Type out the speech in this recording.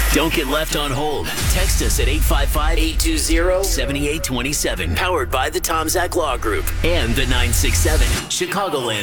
Don't get left on hold. Text us at 855-820-7827. Powered by the Tom Zach Law Group and the 967 Chicagoland